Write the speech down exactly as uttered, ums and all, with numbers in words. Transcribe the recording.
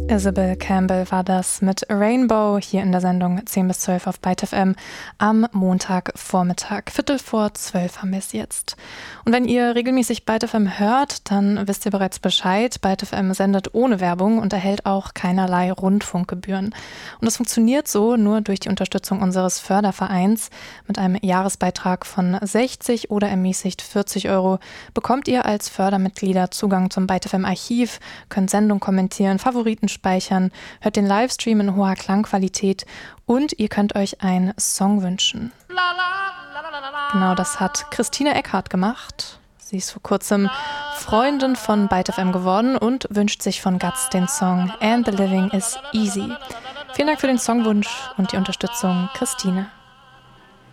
Isabel Campbell war das mit Rainbow hier in der Sendung zehn bis zwölf auf Byte F M am Montagvormittag. Viertel vor zwölf haben wir es jetzt. Und wenn ihr regelmäßig Byte F M hört, dann wisst ihr bereits Bescheid. Byte F M sendet ohne Werbung und erhält auch keinerlei Rundfunkgebühren. Und das funktioniert so nur durch die Unterstützung unseres Fördervereins. Mit einem Jahresbeitrag von sechzig oder ermäßigt vierzig Euro bekommt ihr als Fördermitglieder Zugang zum Byte F M Archiv, könnt Sendung kommentieren, Favoriten speichern, hört den Livestream in hoher Klangqualität und ihr könnt euch einen Song wünschen. Genau, das hat Christine Eckhardt gemacht. Sie ist vor kurzem Freundin von Byte F M geworden und wünscht sich von Guts den Song And the Living is Easy. Vielen Dank für den Songwunsch und die Unterstützung, Christine.